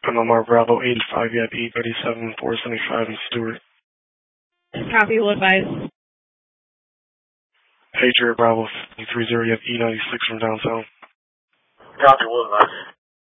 Panama Bravo 85, you have E37 475 in Stewart. Copy, will advise. Patriot Bravo 30, you have E96 from downtown. Copy, will advise.